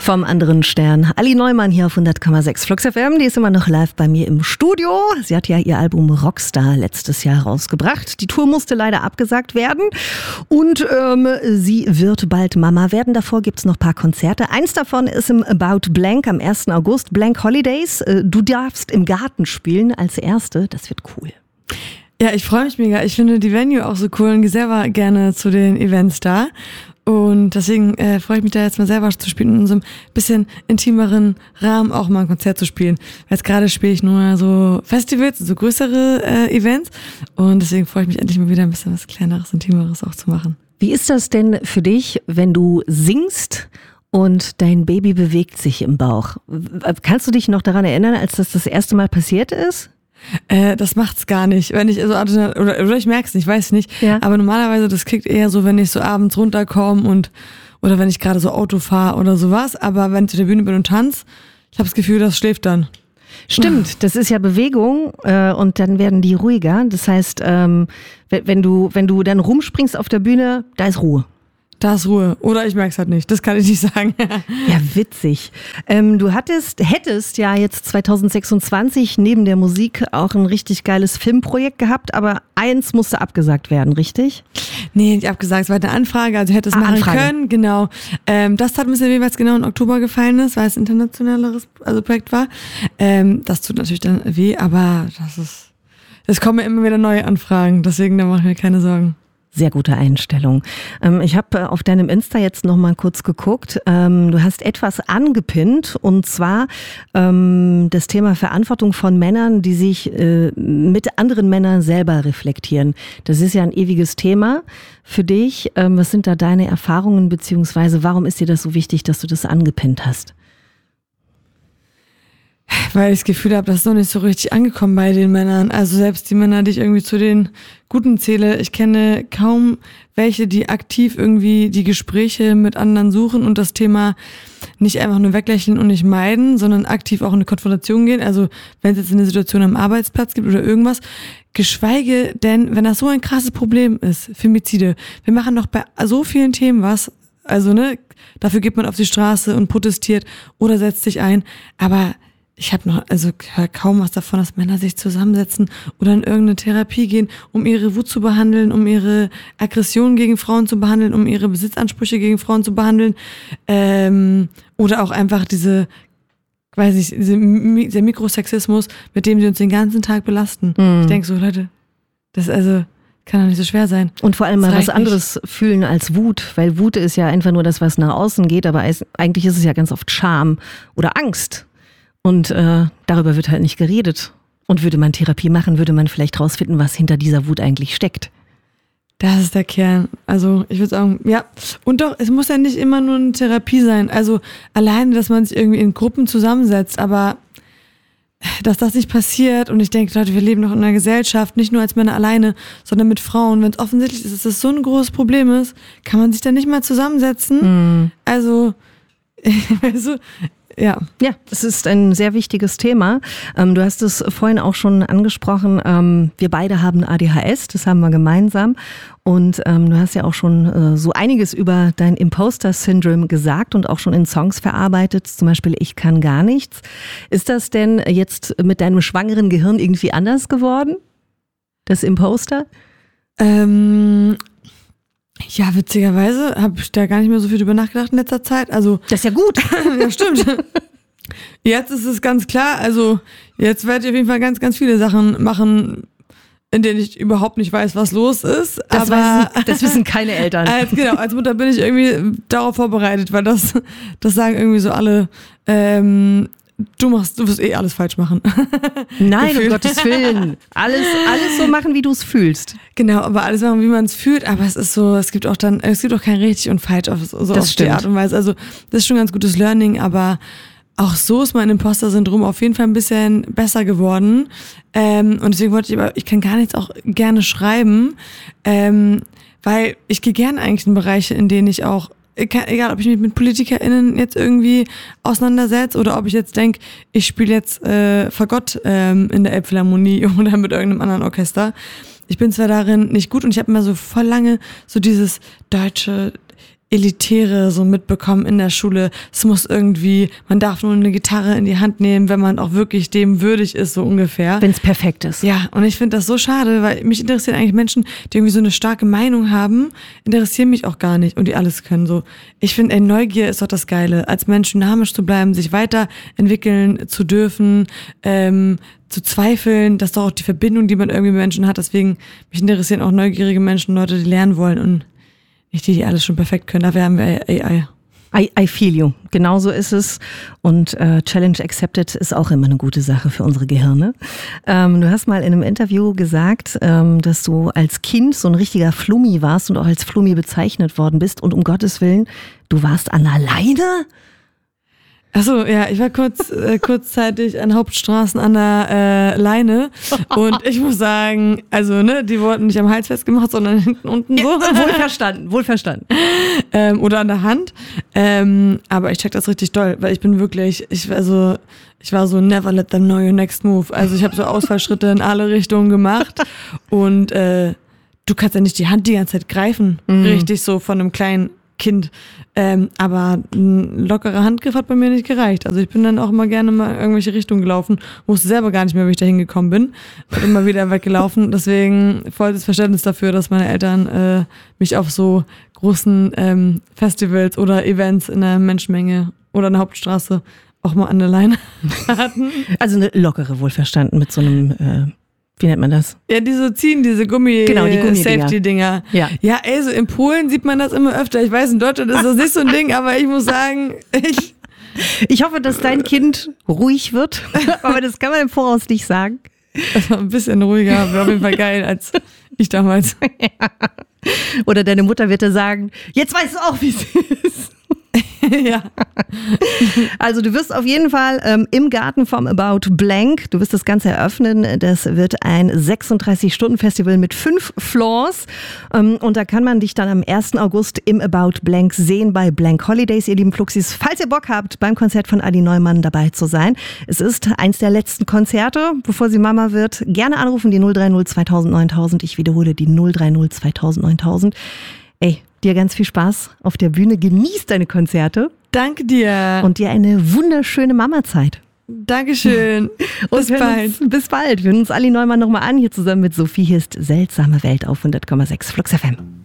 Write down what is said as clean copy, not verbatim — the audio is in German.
Vom anderen Stern. Ali Neumann hier auf 100,6 Flux FM. Die ist immer noch live bei mir im Studio. Sie hat ja ihr Album Rockstar letztes Jahr rausgebracht. Die Tour musste leider abgesagt werden. Und sie wird bald Mama werden. Davor gibt es noch ein paar Konzerte. Eins davon ist im About Blank am 1. August. Blank Holidays. Du darfst im Garten spielen als Erste. Das wird cool. Ja, ich freue mich mega. Ich finde die Venue auch so cool und gehe selber gerne zu den Events da. Und deswegen freue ich mich da jetzt mal selber zu spielen, in so einem bisschen intimeren Rahmen auch mal ein Konzert zu spielen. Weil jetzt gerade spiele ich nur so Festivals, so größere Events. Und deswegen freue ich mich endlich mal wieder ein bisschen was Kleineres, Intimeres auch zu machen. Wie ist das denn für dich, wenn du singst und dein Baby bewegt sich im Bauch? Kannst du dich noch daran erinnern, als das erste Mal passiert ist? Das macht's gar nicht, wenn ich oder ich merk's nicht, weiß nicht. Ja. Aber normalerweise das kickt eher so, wenn ich so abends runterkomme oder wenn ich gerade so Auto fahre oder sowas. Aber wenn ich auf der Bühne bin und tanze, ich habe das Gefühl, das schläft dann. Stimmt, das ist ja Bewegung und dann werden die ruhiger. Das heißt, wenn du dann rumspringst auf der Bühne, da ist Ruhe. Da ist Ruhe. Oder ich merk's halt nicht. Das kann ich nicht sagen. Ja, witzig. Du hättest ja jetzt 2026 neben der Musik auch ein richtig geiles Filmprojekt gehabt, aber eins musste abgesagt werden, richtig? Nee, nicht abgesagt. Es war eine Anfrage, also hätte es machen können. Genau. Das tat ein bisschen weh, weil es genau im Oktober gefallen ist, weil es ein internationaleres Projekt war. Das tut natürlich dann weh, aber es kommen immer wieder neue Anfragen. Deswegen, da mache ich mir keine Sorgen. Sehr gute Einstellung. Ich habe auf deinem Insta jetzt noch mal kurz geguckt. Du hast etwas angepinnt und zwar das Thema Verantwortung von Männern, die sich mit anderen Männern selber reflektieren. Das ist ja ein ewiges Thema für dich. Was sind da deine Erfahrungen beziehungsweise warum ist dir das so wichtig, dass du das angepinnt hast? Weil ich das Gefühl habe, das ist noch nicht so richtig angekommen bei den Männern. Also selbst die Männer, die ich irgendwie zu den Guten zähle, ich kenne kaum welche, die aktiv irgendwie die Gespräche mit anderen suchen und das Thema nicht einfach nur weglächeln und nicht meiden, sondern aktiv auch in eine Konfrontation gehen. Also wenn es jetzt eine Situation am Arbeitsplatz gibt oder irgendwas, geschweige denn, wenn das so ein krasses Problem ist, Femizide. Wir machen doch bei so vielen Themen was, also dafür geht man auf die Straße und protestiert oder setzt sich ein, aber ich habe höre kaum was davon, dass Männer sich zusammensetzen oder in irgendeine Therapie gehen, um ihre Wut zu behandeln, um ihre Aggression gegen Frauen zu behandeln, um ihre Besitzansprüche gegen Frauen zu behandeln, oder auch einfach dieser Mikrosexismus, mit dem sie uns den ganzen Tag belasten. Ich denke so, Leute, das kann doch nicht so schwer sein. Und vor allem mal was anderes fühlen als Wut, weil Wut ist ja einfach nur das, was nach außen geht, aber eigentlich ist es ja ganz oft Scham oder Angst. Und darüber wird halt nicht geredet. Und würde man Therapie machen, würde man vielleicht rausfinden, was hinter dieser Wut eigentlich steckt. Das ist der Kern. Also ich würde sagen, ja. Und doch, es muss ja nicht immer nur eine Therapie sein. Also alleine, dass man sich irgendwie in Gruppen zusammensetzt, aber dass das nicht passiert. Und ich denke, Leute, wir leben noch in einer Gesellschaft, nicht nur als Männer alleine, sondern mit Frauen. Wenn es offensichtlich ist, dass das so ein großes Problem ist, kann man sich da nicht mal zusammensetzen. Also ja, es ist ein sehr wichtiges Thema. Du hast es vorhin auch schon angesprochen. Wir beide haben ADHS, das haben wir gemeinsam. Und du hast ja auch schon so einiges über dein Imposter-Syndrom gesagt und auch schon in Songs verarbeitet. Zum Beispiel Ich kann gar nichts. Ist das denn jetzt mit deinem schwangeren Gehirn irgendwie anders geworden? Das Imposter? Ja, witzigerweise habe ich da gar nicht mehr so viel drüber nachgedacht in letzter Zeit. Also das ist ja gut. Ja, stimmt. Jetzt ist es ganz klar, also jetzt werde ich auf jeden Fall ganz, ganz viele Sachen machen, in denen ich überhaupt nicht weiß, was los ist. Das wissen keine Eltern. Als Mutter bin ich irgendwie darauf vorbereitet, weil das sagen irgendwie so alle, du wirst alles falsch machen. Nein, um Gottes Willen. Alles so machen, wie du es fühlst. Genau, aber alles machen, wie man es fühlt. Aber es ist so, es gibt auch kein richtig und falsch auf die Art und Weise. Also das ist schon ein ganz gutes Learning, aber auch so ist mein Imposter-Syndrom auf jeden Fall ein bisschen besser geworden. Und deswegen ich kann gar nichts auch gerne schreiben, weil ich gehe gerne eigentlich in Bereiche, in denen ich auch egal, ob ich mich mit PolitikerInnen jetzt irgendwie auseinandersetze oder ob ich jetzt denke, ich spiele jetzt Fagott in der Elbphilharmonie oder mit irgendeinem anderen Orchester. Ich bin zwar darin nicht gut und ich habe immer so voll lange so dieses deutsche Elitäre so mitbekommen in der Schule. Es muss irgendwie, man darf nur eine Gitarre in die Hand nehmen, wenn man auch wirklich dem würdig ist, so ungefähr. Wenn es perfekt ist. Ja, und ich finde das so schade, weil mich interessieren eigentlich Menschen, die irgendwie so eine starke Meinung haben, interessieren mich auch gar nicht und die alles können so. Ich finde, Neugier ist doch das Geile, als Mensch dynamisch zu bleiben, sich weiterentwickeln zu dürfen, zu zweifeln, das ist doch auch die Verbindung, die man irgendwie mit Menschen hat. Deswegen, mich interessieren auch neugierige Menschen, Leute, die lernen wollen und nicht die alles schon perfekt können. Dafür haben wir AI. I feel you. Genauso ist es. Und Challenge Accepted ist auch immer eine gute Sache für unsere Gehirne. Du hast mal in einem Interview gesagt, dass du als Kind so ein richtiger Flummi warst und auch als Flummi bezeichnet worden bist. Und um Gottes Willen, du warst an der Leine? Achso, ja, ich war kurzzeitig an Hauptstraßen an der Leine und ich muss sagen, also die wurden nicht am Hals festgemacht, sondern hinten unten so. Ja, wohl verstanden. Oder an der Hand. Aber ich check das richtig doll, weil ich war so never let them know your next move. Also ich habe so Ausfallschritte in alle Richtungen gemacht und du kannst ja nicht die Hand die ganze Zeit greifen, richtig so von einem kleinen Kind. Aber ein lockerer Handgriff hat bei mir nicht gereicht. Also ich bin dann auch immer gerne mal in irgendwelche Richtungen gelaufen, wusste selber gar nicht mehr, wie ich da hingekommen bin. Bin immer wieder weggelaufen. Deswegen volles Verständnis dafür, dass meine Eltern mich auf so großen Festivals oder Events in der Menschenmenge oder in der Hauptstraße auch mal an der Leine hatten. Also eine lockere, wohlverstanden, mit so einem... Wie nennt man das? Ja, diese Safety-Dinger. Ja, so in Polen sieht man das immer öfter. Ich weiß, in Deutschland ist das nicht so ein Ding, aber ich muss sagen, ich hoffe, dass dein Kind ruhig wird, aber das kann man im Voraus nicht sagen. Das war ein bisschen ruhiger, wäre auf jeden Fall geil als ich damals. Ja. Oder deine Mutter wird dir sagen, jetzt weißt du auch, wie es ist. Ja. Also du wirst auf jeden Fall im Garten vom About Blank, du wirst das Ganze eröffnen. Das wird ein 36-Stunden-Festival mit 5 Floors. Und da kann man dich dann am 1. August im About Blank sehen bei Blank Holidays, ihr lieben Fluxis. Falls ihr Bock habt, beim Konzert von Adi Neumann dabei zu sein. Es ist eins der letzten Konzerte, bevor sie Mama wird. Gerne anrufen, die 030 2000 9000. Ich wiederhole, die 030 2000 9000. Ey, dir ganz viel Spaß auf der Bühne. Genieß deine Konzerte. Danke dir. Und dir eine wunderschöne Mama-Zeit. Dankeschön. Bis bald. Bis bald. Wir hören uns Adi Neumann nochmal an, hier zusammen mit Sophie. Hier ist Seltsame Welt auf 100,6 Flux FM.